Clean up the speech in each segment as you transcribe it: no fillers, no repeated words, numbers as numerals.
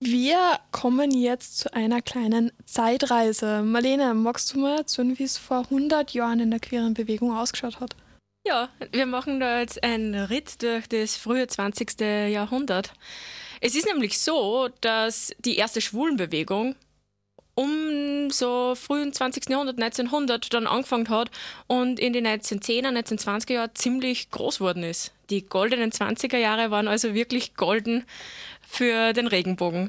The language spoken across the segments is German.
Wir kommen jetzt zu einer kleinen Zeitreise. Marlene, magst du mal erzählen, wie es vor 100 Jahren in der queeren Bewegung ausgeschaut hat? Ja, wir machen da jetzt einen Ritt durch das frühe 20. Jahrhundert. Es ist nämlich so, dass die erste Schwulenbewegung um so frühen 20. Jahrhundert, 1900, dann angefangen hat und in den 1910er, 1920er Jahren ziemlich groß worden ist. Die goldenen 20er Jahre waren also wirklich golden für den Regenbogen.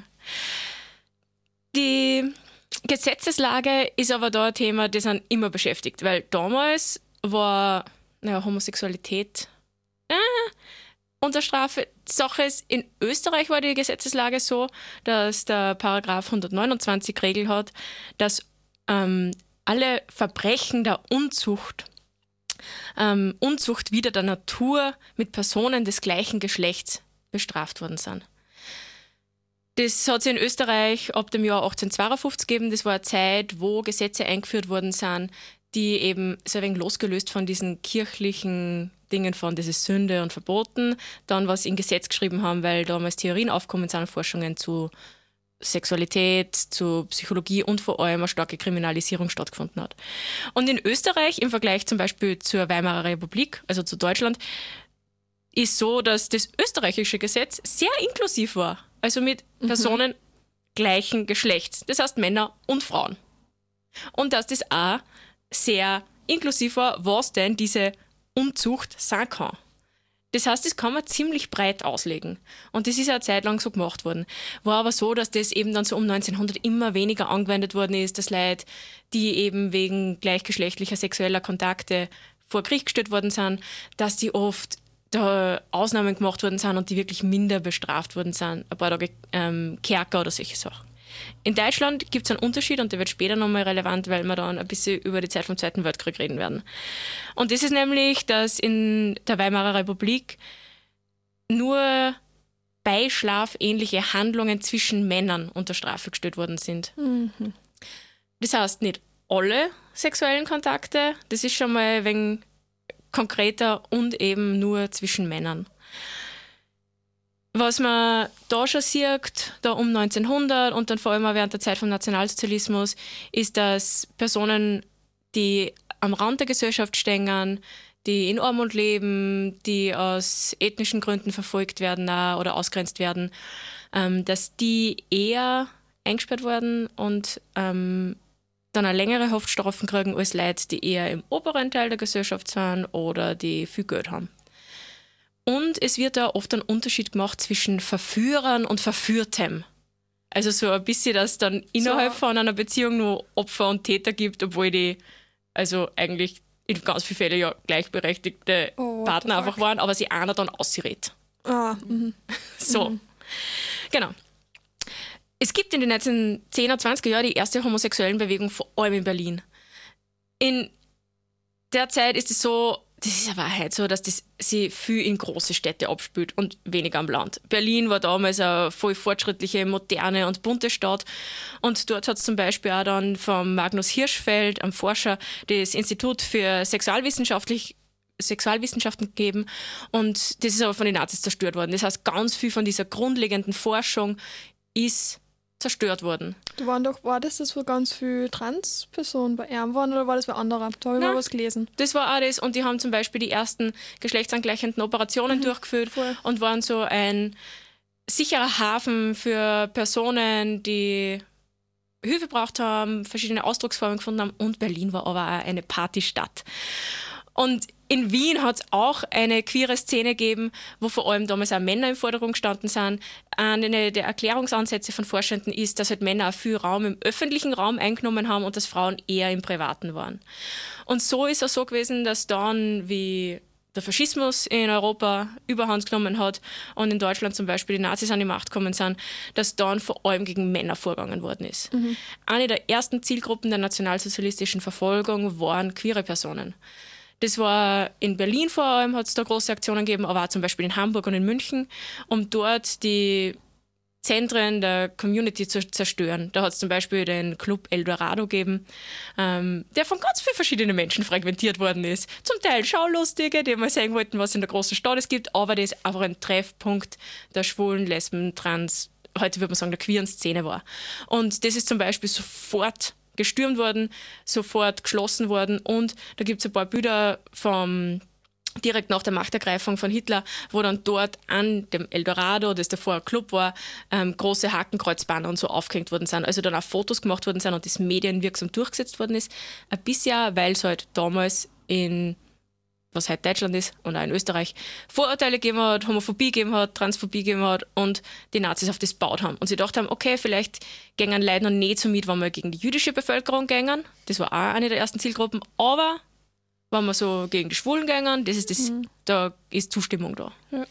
Die Gesetzeslage ist aber da ein Thema, das einen immer beschäftigt, weil damals war Homosexualität unter Strafe. Die Sache ist, in Österreich war die Gesetzeslage so, dass der Paragraph 129 Regel hat, dass alle Verbrechen der Unzucht, Unzucht wider der Natur mit Personen des gleichen Geschlechts bestraft worden sind. Das hat es in Österreich ab dem Jahr 1852 gegeben. Das war eine Zeit, wo Gesetze eingeführt worden sind, die eben so ein wenig losgelöst von diesen kirchlichen Dingen von, das ist Sünde und verboten, dann was in Gesetz geschrieben haben, weil damals Theorien aufkommen sind, Forschungen zu Sexualität, zu Psychologie und vor allem eine starke Kriminalisierung stattgefunden hat. Und in Österreich, im Vergleich zum Beispiel zur Weimarer Republik, also zu Deutschland, ist so, dass das österreichische Gesetz sehr inklusiv war. Also mit Personen gleichen Geschlechts. Das heißt Männer und Frauen. Und dass das auch sehr inklusiv war, was denn diese Unzucht sein kann. Das heißt, das kann man ziemlich breit auslegen. Und das ist eine Zeit lang so gemacht worden. War aber so, dass das eben dann so um 1900 immer weniger angewendet worden ist, dass Leute, die eben wegen gleichgeschlechtlicher sexueller Kontakte vor Gericht gestellt worden sind, dass die oft da Ausnahmen gemacht worden sind und die wirklich minder bestraft worden sind. Ein paar Tage Kerker oder solche Sachen. In Deutschland gibt es einen Unterschied und der wird später nochmal relevant, weil wir dann ein bisschen über die Zeit vom Zweiten Weltkrieg reden werden. Und das ist nämlich, dass in der Weimarer Republik nur beischlafähnliche Handlungen zwischen Männern unter Strafe gestellt worden sind. Das heißt, nicht alle sexuellen Kontakte, das ist schon mal ein wenig konkreter und eben nur zwischen Männern. Was man da schon sieht, da um 1900 und dann vor allem auch während der Zeit vom Nationalsozialismus, ist, dass Personen, die am Rand der Gesellschaft stehen, die in Armut leben, die aus ethnischen Gründen verfolgt werden oder ausgrenzt werden, dass die eher eingesperrt werden und dann eine längere Haftstrafen kriegen als Leute, die eher im oberen Teil der Gesellschaft sind oder die viel Geld haben. Und es wird da oft ein Unterschied gemacht zwischen Verführern und Verführtem. Also so ein bisschen, dass es dann innerhalb von einer Beziehung nur Opfer und Täter gibt, obwohl die also eigentlich in ganz vielen Fällen ja gleichberechtigte Partner einfach waren, aber sie einer dann ausgerät. So, genau. Es gibt in den 1910er, 20er Jahren die erste homosexuellen Bewegung, vor allem in Berlin. In der Zeit ist es so, das ist aber heute so, dass das sich viel in große Städte abspielt und weniger am Land. Berlin war damals eine voll fortschrittliche, moderne und bunte Stadt. Und dort hat es zum Beispiel auch dann vom Magnus Hirschfeld, einem Forscher, das Institut für Sexualwissenschaften gegeben. Und das ist aber von den Nazis zerstört worden. Das heißt, ganz viel von dieser grundlegenden Forschung ist zerstört worden. War das, wo ganz viele Transpersonen bei ihm waren oder war das bei anderen? Da habe ich mal was gelesen. Das war auch das und die haben zum Beispiel die ersten geschlechtsangleichenden Operationen durchgeführt und waren so ein sicherer Hafen für Personen, die Hilfe braucht haben, verschiedene Ausdrucksformen gefunden haben und Berlin war aber auch eine Partystadt. Und in Wien hat es auch eine queere Szene gegeben, wo vor allem damals auch Männer in Forderung gestanden sind. Eine der Erklärungsansätze von Forschenden ist, dass halt Männer auch viel Raum im öffentlichen Raum eingenommen haben und dass Frauen eher im Privaten waren. Und so ist es so gewesen, dass dann, wie der Faschismus in Europa Überhand genommen hat und in Deutschland zum Beispiel die Nazis an die Macht gekommen sind, dass dann vor allem gegen Männer vorgegangen worden ist. Eine der ersten Zielgruppen der nationalsozialistischen Verfolgung waren queere Personen. Das war in Berlin vor allem, hat es da große Aktionen gegeben, aber auch zum Beispiel in Hamburg und in München, um dort die Zentren der Community zu zerstören. Da hat es zum Beispiel den Club Eldorado gegeben, der von ganz vielen verschiedenen Menschen frequentiert worden ist. Zum Teil Schaulustige, die mal sehen wollten, was in der großen Stadt es gibt, aber das ist einfach ein Treffpunkt der Schwulen, Lesben, Trans, heute würde man sagen, der queeren Szene war. Und das ist zum Beispiel sofort gestürmt worden, sofort geschlossen worden und da gibt es ein paar Bilder vom direkt nach der Machtergreifung von Hitler, wo dann dort an dem Eldorado, das davor ein Club war, große Hakenkreuzbanner und so aufgehängt worden sind. Also dann auch Fotos gemacht worden sind und das medienwirksam durchgesetzt worden ist. Ein bisschen, weil es halt damals in, was heute Deutschland ist und auch in Österreich, Vorurteile gegeben hat, Homophobie gegeben hat, Transphobie gegeben hat und die Nazis auf das gebaut haben. Und sie gedacht haben, okay, vielleicht gingen Leute noch nicht so mit, wenn wir gegen die jüdische Bevölkerung gingen. Das war auch eine der ersten Zielgruppen. Aber wenn wir so gegen die Schwulen gingen, das ist das, da ist Zustimmung da. Ja.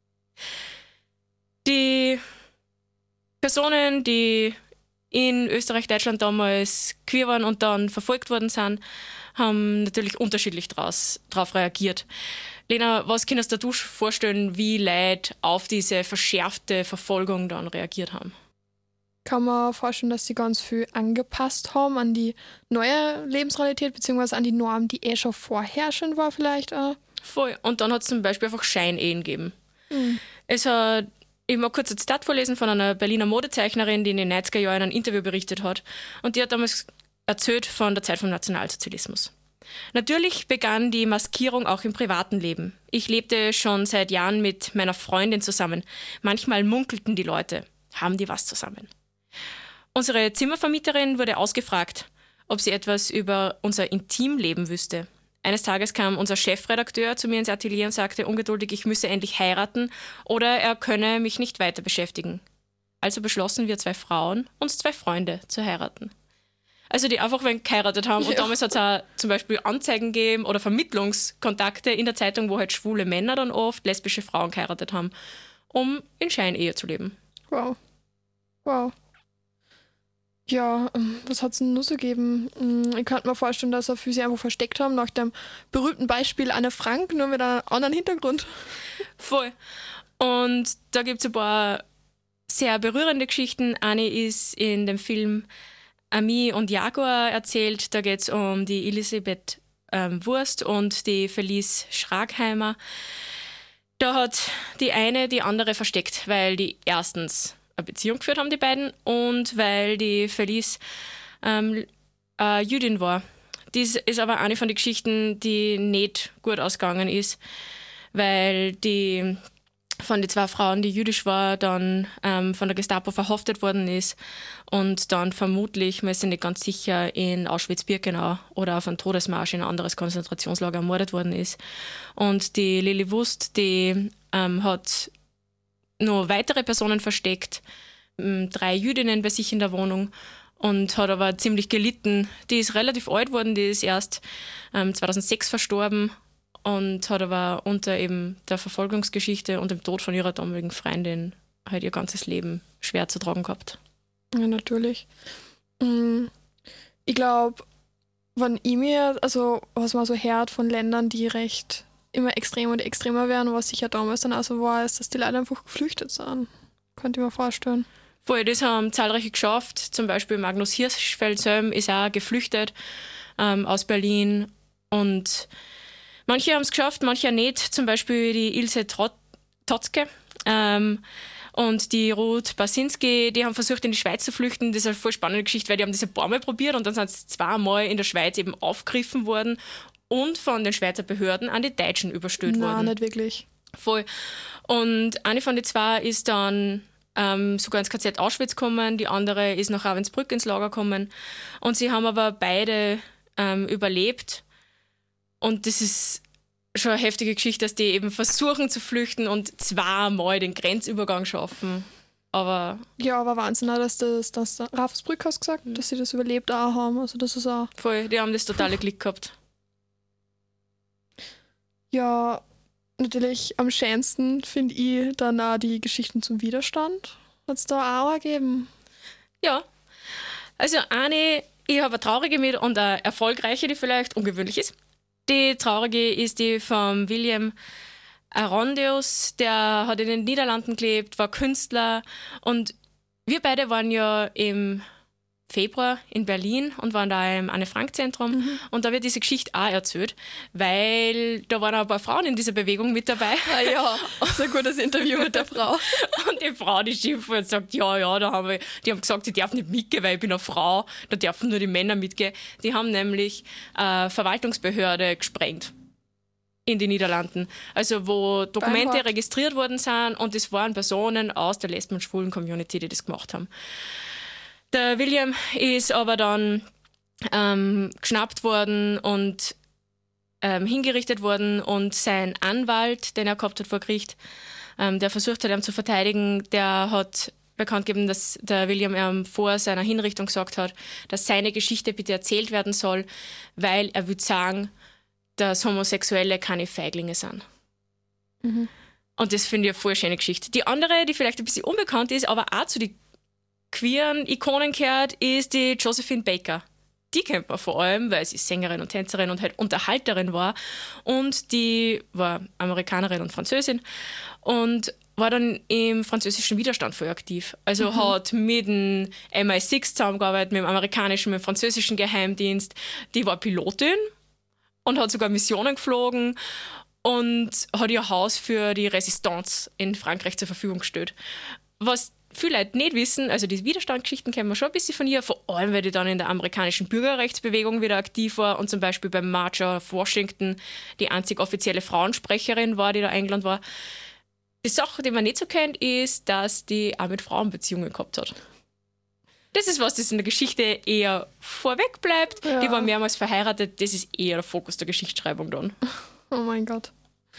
Die Personen, die in Österreich, Deutschland damals queer waren und dann verfolgt worden sind, haben natürlich unterschiedlich darauf reagiert. Lena, was kannst du dir vorstellen, wie Leute auf diese verschärfte Verfolgung dann reagiert haben? Kann man vorstellen, dass sie ganz viel angepasst haben an die neue Lebensrealität, beziehungsweise an die Norm, die schon vorherrschend war vielleicht auch. Voll. Und dann hat es zum Beispiel einfach Scheinehen gegeben. Es hat, ich mag kurz ein Zitat vorlesen von einer Berliner Modezeichnerin, die in den 90er Jahren ein Interview berichtet hat. Und die hat damals erzählt von der Zeit vom Nationalsozialismus. Natürlich begann die Maskierung auch im privaten Leben. Ich lebte schon seit Jahren mit meiner Freundin zusammen. Manchmal munkelten die Leute. Haben die was zusammen? Unsere Zimmervermieterin wurde ausgefragt, ob sie etwas über unser Intimleben wüsste. Eines Tages kam unser Chefredakteur zu mir ins Atelier und sagte ungeduldig, ich müsse endlich heiraten oder er könne mich nicht weiter beschäftigen. Also beschlossen wir 2 Frauen, uns 2 Freunde zu heiraten. Also die einfach geheiratet haben. Und damals hat es auch zum Beispiel Anzeigen gegeben oder Vermittlungskontakte in der Zeitung, wo halt schwule Männer dann oft lesbische Frauen geheiratet haben, um in Scheinehe zu leben. Wow. Ja, was hat es denn nur so gegeben? Ich könnte mir vorstellen, dass viele sich einfach versteckt haben, nach dem berühmten Beispiel Anne Frank, nur mit einem anderen Hintergrund. Voll. Und da gibt es ein paar sehr berührende Geschichten. Eine ist in dem Film Ami und Jaguar erzählt. Da geht es um die Elisabeth Wurst und die Felice Schragheimer. Da hat die eine die andere versteckt, weil die erstens eine Beziehung geführt haben, die beiden, und weil die Felice Jüdin war. Das ist aber eine von den Geschichten, die nicht gut ausgegangen ist, weil die von den 2 Frauen, die jüdisch war, dann von der Gestapo verhaftet worden ist und dann vermutlich, man ist ja nicht ganz sicher, in Auschwitz-Birkenau oder auf einem Todesmarsch in ein anderes Konzentrationslager ermordet worden ist. Und die Lilly Wust, die hat noch weitere Personen versteckt, 3 Jüdinnen bei sich in der Wohnung und hat aber ziemlich gelitten. Die ist relativ alt worden, die ist erst 2006 verstorben und hat aber unter eben der Verfolgungsgeschichte und dem Tod von ihrer damaligen Freundin halt ihr ganzes Leben schwer zu tragen gehabt. Ja, natürlich. Ich glaube, wenn ich mir, also was man so hört von Ländern, die recht immer extremer und extremer werden, was sicher damals dann auch so war, ist, dass die Leute einfach geflüchtet sind. Könnte ich mir vorstellen. Voll, das haben zahlreiche geschafft. Zum Beispiel Magnus Hirschfeld ist auch geflüchtet aus Berlin. Und manche haben es geschafft, manche nicht. Zum Beispiel die Ilse Totzke und die Ruth Basinski, die haben versucht, in die Schweiz zu flüchten. Das ist eine voll spannende Geschichte, weil die haben das ein paar Mal probiert und dann sind sie 2 Mal in der Schweiz eben aufgegriffen worden und von den Schweizer Behörden an die Deutschen überstellt worden. Nein, nicht wirklich. Voll. Und eine von den 2 ist dann sogar ins KZ Auschwitz gekommen, die andere ist nach Ravensbrück ins Lager gekommen. Und sie haben aber beide überlebt. Und das ist schon eine heftige Geschichte, dass die eben versuchen zu flüchten und 2 Mal den Grenzübergang schaffen. Aber Wahnsinn, dass Ravensbrück hast gesagt, dass sie das überlebt auch haben. Also das ist auch. Voll, die haben das totale Glück gehabt. Ja, natürlich am schönsten finde ich dann auch die Geschichten zum Widerstand. Hat es da auch gegeben? Ja. Also ich habe eine traurige mit und eine erfolgreiche, die vielleicht ungewöhnlich ist. Die traurige ist die von William Arondeus, der hat in den Niederlanden gelebt, war Künstler und wir beide waren ja im Februar in Berlin und waren da im Anne-Frank-Zentrum. Und da wird diese Geschichte auch erzählt, weil da waren auch ein paar Frauen in dieser Bewegung mit dabei. Ah ja, so ein gutes Interview mit der Frau. Und die Frau, die schimpft und sagt, die haben gesagt, die darf nicht mitgehen, weil ich bin eine Frau, da dürfen nur die Männer mitgehen. Die haben nämlich Verwaltungsbehörde gesprengt in den Niederlanden. Also wo Dokumente registriert worden sind und es waren Personen aus der Lesben- und Schwulen-Community, die das gemacht haben. Der William ist aber dann geschnappt worden und hingerichtet worden und sein Anwalt, den er gehabt hat vor Gericht, der versucht hat, ihn zu verteidigen, der hat bekannt gegeben, dass der William vor seiner Hinrichtung gesagt hat, dass seine Geschichte bitte erzählt werden soll, weil er würde sagen, dass Homosexuelle keine Feiglinge sind. Und das finde ich eine voll schöne Geschichte. Die andere, die vielleicht ein bisschen unbekannt ist, aber auch zu den queeren Ikonen gehört, ist die Josephine Baker. Die kennt man vor allem, weil sie Sängerin und Tänzerin und halt Unterhalterin war. Und die war Amerikanerin und Französin und war dann im französischen Widerstand voll aktiv. Also hat mit dem MI6 zusammengearbeitet, mit dem amerikanischen, mit dem französischen Geheimdienst. Die war Pilotin und hat sogar Missionen geflogen und hat ihr Haus für die Resistance in Frankreich zur Verfügung gestellt. Was viele Leute nicht wissen, also die Widerstandsgeschichten kennen wir schon ein bisschen von ihr, vor allem weil die dann in der amerikanischen Bürgerrechtsbewegung wieder aktiv war und zum Beispiel beim March of Washington die einzig offizielle Frauensprecherin war, die da eingeladen war. Die Sache, die man nicht so kennt, ist, dass die auch mit Frauen Beziehungen gehabt hat. Das ist was, das in der Geschichte eher vorweg bleibt. Ja. Die war mehrmals verheiratet, das ist eher der Fokus der Geschichtsschreibung dann. Oh mein Gott.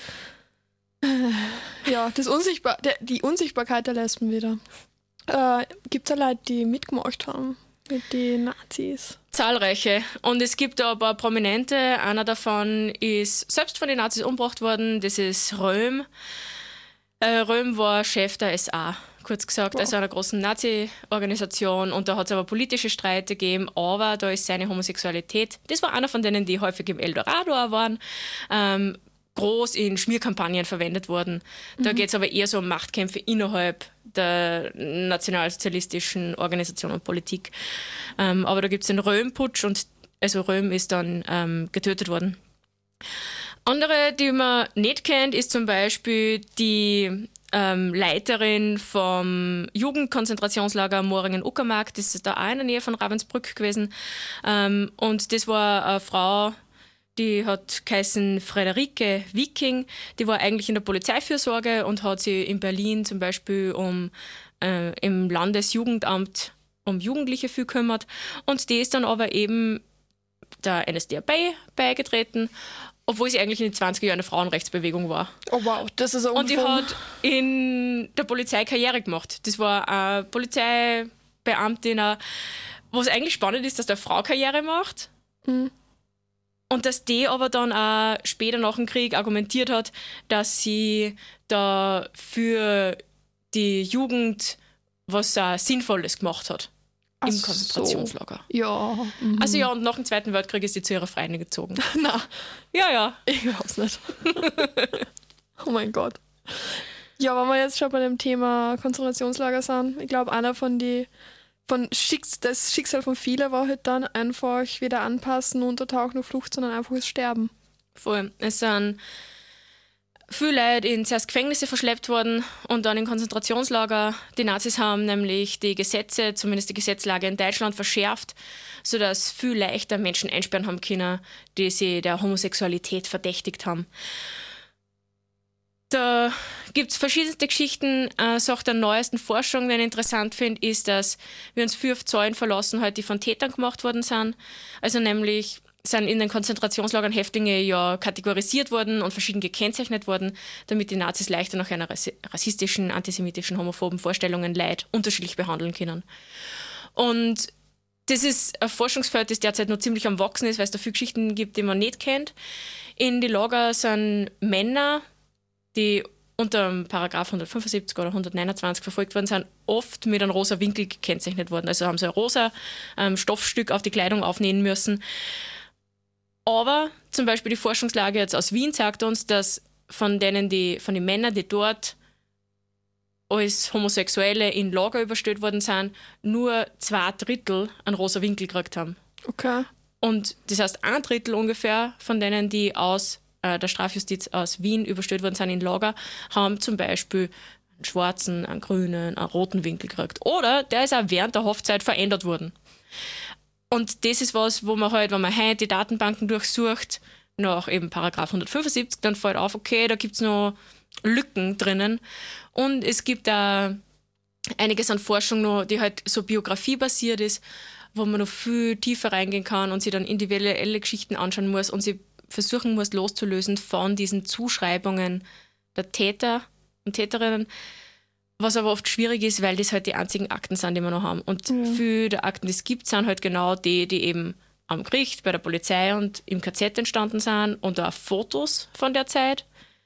Ja, die Unsichtbarkeit der Lesben wieder. Gibt es da Leute, die mitgemacht haben mit den Nazis? Zahlreiche. Und es gibt da ein paar Prominente. Einer davon ist selbst von den Nazis umgebracht worden. Das ist Röhm. Röhm war Chef der SA, kurz gesagt, also einer großen Nazi-Organisation. Und da hat es aber politische Streite gegeben, aber da ist seine Homosexualität, das war einer von denen, die häufig im Eldorado waren, groß in Schmierkampagnen verwendet worden. Da geht es aber eher so um Machtkämpfe innerhalb der nationalsozialistischen Organisation und Politik. Aber da gibt es den Röhm-Putsch und also Röhm ist dann getötet worden. Andere, die man nicht kennt, ist zum Beispiel die Leiterin vom Jugendkonzentrationslager Moringen-Uckermark. Das ist da auch in der Nähe von Ravensbrück gewesen. Und das war eine Frau, die hat geheißen Friederike Wiking. Die war eigentlich in der Polizeifürsorge und hat sich in Berlin zum Beispiel im Landesjugendamt um Jugendliche viel gekümmert. Und die ist dann aber eben der NSDAP beigetreten, obwohl sie eigentlich in den 20er Jahren eine Frauenrechtsbewegung war. Oh wow, das ist ein Und die hat in der Polizei Karriere gemacht. Das war eine Polizeibeamtin, was eigentlich spannend ist, dass der Frau Karriere macht. Und dass die aber dann auch später nach dem Krieg argumentiert hat, dass sie da für die Jugend was Sinnvolles gemacht hat. Im Konzentrationslager. So. Ja. Also ja, und nach dem Zweiten Weltkrieg ist sie zu ihrer Freundin gezogen. Na. Ja. Ich glaub's nicht. Oh mein Gott. Ja, wenn wir jetzt schon bei dem Thema Konzentrationslager sind, ich glaube, einer das Schicksal von vielen war halt dann einfach weder anpassen, untertauchen und Flucht, sondern einfach das Sterben. Voll. Es sind viele Leute in zuerst Gefängnisse verschleppt worden und dann in Konzentrationslager. Die Nazis haben nämlich die Gesetze, zumindest die Gesetzlage in Deutschland, verschärft, sodass viel leichter Menschen einsperren haben können, die sie der Homosexualität verdächtigt haben. Da gibt es verschiedenste Geschichten. Sache der neuesten Forschung, die ich interessant finde, ist, dass wir uns viel auf Zahlen verlassen, halt, die von Tätern gemacht worden sind. Also nämlich sind in den Konzentrationslagern Häftlinge ja kategorisiert worden und verschieden gekennzeichnet worden, damit die Nazis leichter nach einer rassistischen, antisemitischen, homophoben Vorstellungen Leute unterschiedlich behandeln können. Und das ist ein Forschungsfeld, das derzeit noch ziemlich am Wachsen ist, weil es da viele Geschichten gibt, die man nicht kennt. In die Lager sind Männer, die unter dem Paragraph 175 oder 129 verfolgt worden sind, oft mit einem rosa Winkel gekennzeichnet worden. Also haben sie ein rosa Stoffstück auf die Kleidung aufnähen müssen. Aber zum Beispiel die Forschungslage jetzt aus Wien sagt uns, dass von den Männern, die dort als Homosexuelle in Lager überstellt worden sind, nur 2/3 einen rosa Winkel gekriegt haben. Okay. Und das heißt, 1/3 ungefähr von denen, die aus der Strafjustiz aus Wien überstellt worden sind in Lager, haben zum Beispiel einen schwarzen, einen grünen, einen roten Winkel gekriegt. Oder der ist auch während der Haftzeit verändert worden. Und das ist was, wo man halt, wenn man heute die Datenbanken durchsucht, nach eben Paragraph 175, dann fällt auf, okay, da gibt es noch Lücken drinnen. Und es gibt da einiges an Forschung noch, die halt so biografiebasiert ist, wo man noch viel tiefer reingehen kann und sich dann individuelle Geschichten anschauen muss und sie versuchen muss, loszulösen von diesen Zuschreibungen der Täter und Täterinnen, was aber oft schwierig ist, weil das halt die einzigen Akten sind, die wir noch haben. Und viele der Akten, die es gibt, sind halt genau die eben am Gericht, bei der Polizei und im KZ entstanden sind und auch Fotos von der Zeit,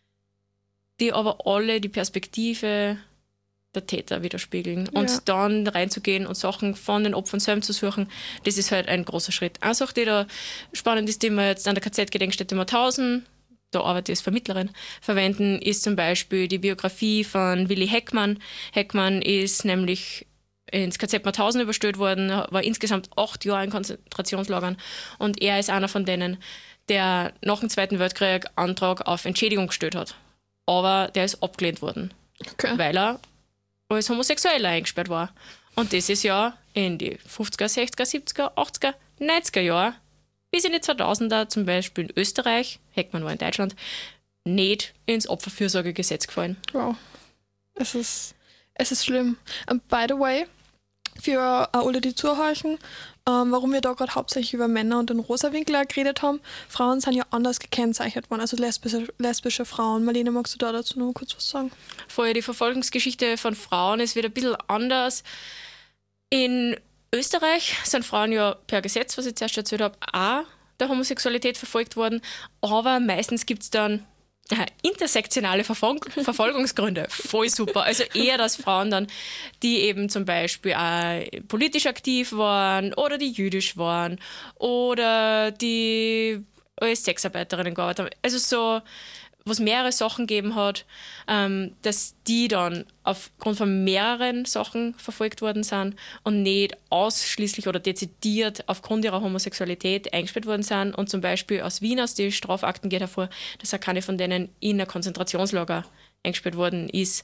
die aber alle die Perspektive der Täter widerspiegeln. Ja. Und dann reinzugehen und Sachen von den Opfern selbst zu suchen, das ist halt ein großer Schritt. Eine Sache, die da spannend ist, die wir jetzt an der KZ-Gedenkstätte Mauthausen, da arbeite ich als Vermittlerin, verwenden, ist zum Beispiel die Biografie von Willi Heckmann. Heckmann ist nämlich ins KZ Mauthausen überstellt worden, war insgesamt 8 Jahre in Konzentrationslagern und er ist einer von denen, der nach dem Zweiten Weltkrieg Antrag auf Entschädigung gestellt hat. Aber der ist abgelehnt worden, weil er als Homosexueller eingesperrt war. Und das ist ja in die 50er, 60er, 70er, 80er, 90er Jahre bis in die 2000er, zum Beispiel in Österreich, Heckmann war in Deutschland, nicht ins Opferfürsorgegesetz gefallen. Wow. Es ist schlimm. By the way, für alle, die zuhören, warum wir da gerade hauptsächlich über Männer und den Rosa-Winkel geredet haben, Frauen sind ja anders gekennzeichnet worden, also lesbische Frauen. Marlene, magst du da dazu noch kurz was sagen? Vorher die Verfolgungsgeschichte von Frauen ist wieder ein bisschen anders. In Österreich sind Frauen ja per Gesetz, was ich zuerst erzählt habe, auch der Homosexualität verfolgt worden, aber meistens gibt es dann intersektionale Verfolgungsgründe. Voll super. Also eher, dass Frauen dann, die eben zum Beispiel auch politisch aktiv waren oder die jüdisch waren oder die als Sexarbeiterinnen gearbeitet haben. Also so, was mehrere Sachen gegeben hat, dass die dann aufgrund von mehreren Sachen verfolgt worden sind und nicht ausschließlich oder dezidiert aufgrund ihrer Homosexualität eingesperrt worden sind. Und zum Beispiel aus Wien, aus den Strafakten geht hervor, dass auch keine von denen in ein Konzentrationslager eingesperrt worden ist.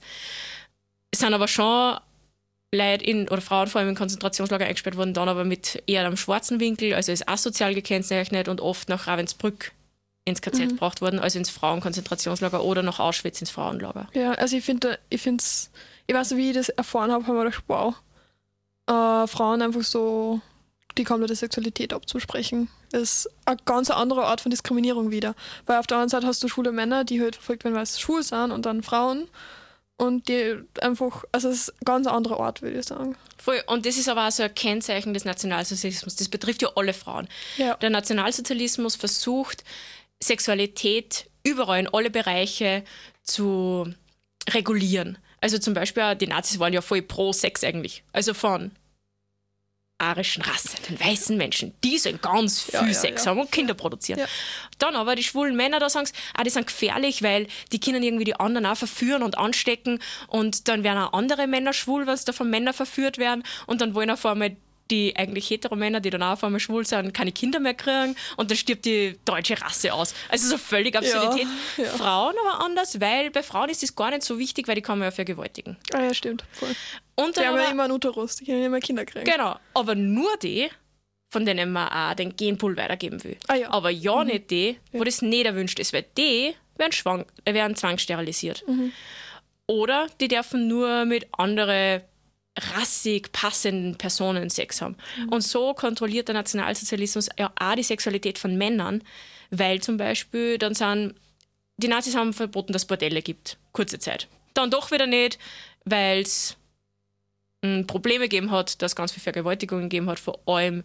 Es sind aber schon Leute oder Frauen vor allem in Konzentrationslager eingesperrt worden, dann aber mit eher einem schwarzen Winkel, also ist asozial gekennzeichnet und oft nach Ravensbrück ins KZ gebracht worden, also ins Frauenkonzentrationslager oder nach Auschwitz ins Frauenlager. Ja, also ich weiß nicht, wie ich das erfahren habe, haben wir gedacht, wow, Frauen einfach so die komplette Sexualität abzusprechen, ist eine ganz andere Art von Diskriminierung wieder. Weil auf der anderen Seite hast du schwule Männer, die halt verfolgt werden, weil sie schwul sind, und dann Frauen und die einfach, also es ist eine ganz andere Art, würde ich sagen. Voll. Und das ist aber auch so ein Kennzeichen des Nationalsozialismus. Das betrifft ja alle Frauen. Ja. Der Nationalsozialismus versucht, Sexualität überall in alle Bereiche zu regulieren. Also zum Beispiel auch die Nazis waren ja voll pro Sex eigentlich. Also von arischen Rasse, den weißen Menschen, die sollen ganz viel Sex haben und Kinder produzieren. Ja. Dann aber die schwulen Männer, da sagen sie, die sind gefährlich, weil die können irgendwie die anderen auch verführen und anstecken und dann werden auch andere Männer schwul, wenn sie da von Männern verführt werden und dann wollen auf einmal die eigentlich Heteromänner, die dann auch auf einmal schwul sind, keine Kinder mehr kriegen und dann stirbt die deutsche Rasse aus. Also so völlig Absurdität. Ja. Frauen aber anders, weil bei Frauen ist das gar nicht so wichtig, weil die kann man ja vergewaltigen. Ah ja, stimmt. Voll. Und die haben ja immer einen Uterus, die können ja immer Kinder kriegen. Genau, aber nur die, von denen man auch den Genpool weitergeben will. Ah, ja. Aber nicht die, wo das nicht erwünscht ist, weil die werden zwangssterilisiert. Oder die dürfen nur mit anderen rassig passenden Personen Sex haben. Und so kontrolliert der Nationalsozialismus ja auch die Sexualität von Männern, weil zum Beispiel dann sind, die Nazis haben verboten, dass es Bordelle gibt, kurze Zeit. Dann doch wieder nicht, weil es Probleme gegeben hat, dass es ganz viele Vergewaltigungen gegeben hat, vor allem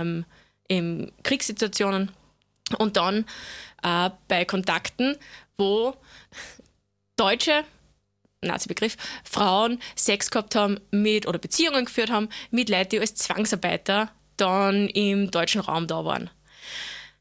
in Kriegssituationen. Und dann bei Kontakten, wo Deutsche, Nazi-Begriff, Frauen Sex gehabt haben oder Beziehungen geführt haben mit Leuten, die als Zwangsarbeiter dann im deutschen Raum da waren.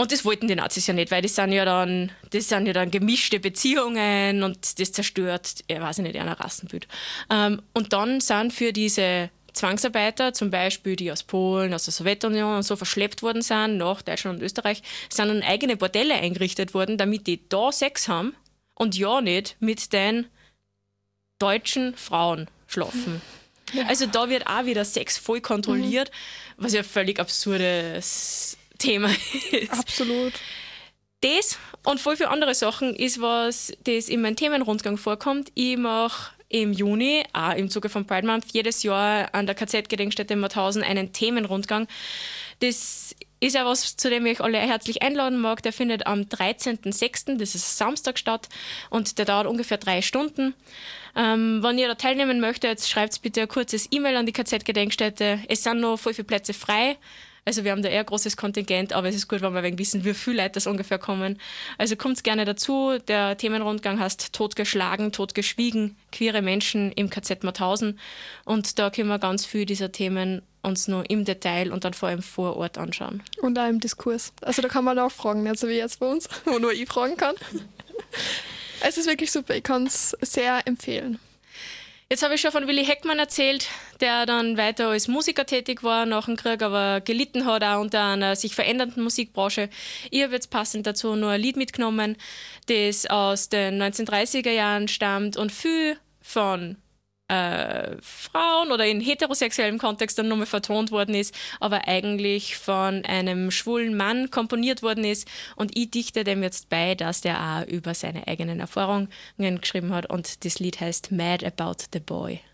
Und das wollten die Nazis ja nicht, weil das sind ja dann gemischte Beziehungen und das zerstört, ich weiß nicht, ein Rassenbild. Und dann sind für diese Zwangsarbeiter, zum Beispiel die aus Polen, aus der Sowjetunion und so verschleppt worden sind, nach Deutschland und Österreich, sind dann eigene Bordelle eingerichtet worden, damit die da Sex haben und ja nicht mit den deutschen Frauen schlafen. Ja. Also da wird auch wieder Sex voll kontrolliert, was ja ein völlig absurdes Thema ist. Absolut. Das und voll viele andere Sachen ist, was das in meinem Themenrundgang vorkommt. Ich mache im Juni, auch im Zuge von Pride Month, jedes Jahr an der KZ-Gedenkstätte in Mauthausen einen Themenrundgang. Das ist ja was, zu dem ich euch alle herzlich einladen mag. Der findet am 13.06., das ist Samstag, statt und der dauert ungefähr 3 Stunden. Wenn ihr da teilnehmen möchtet, schreibt bitte ein kurzes E-Mail an die KZ-Gedenkstätte. Es sind noch voll viele Plätze frei. Also wir haben da eher ein großes Kontingent, aber es ist gut, wenn wir wissen, wie viele Leute das ungefähr kommen. Also kommt gerne dazu. Der Themenrundgang heißt Totgeschlagen, totgeschwiegen, queere Menschen im KZ Mauthausen. Und da können wir ganz viel dieser Themen uns nur im Detail und dann vor allem vor Ort anschauen. Und auch im Diskurs. Also da kann man auch fragen, nicht so wie jetzt bei uns, wo nur ich fragen kann. Es ist wirklich super, ich kann es sehr empfehlen. Jetzt habe ich schon von Willi Heckmann erzählt, der dann weiter als Musiker tätig war nach dem Krieg, aber gelitten hat auch unter einer sich verändernden Musikbranche. Ich habe jetzt passend dazu nur ein Lied mitgenommen, das aus den 1930er Jahren stammt und viel von Frauen oder in heterosexuellem Kontext dann nochmal vertont worden ist, aber eigentlich von einem schwulen Mann komponiert worden ist. Und ich dichte dem jetzt bei, dass der auch über seine eigenen Erfahrungen geschrieben hat und das Lied heißt Mad About the Boy.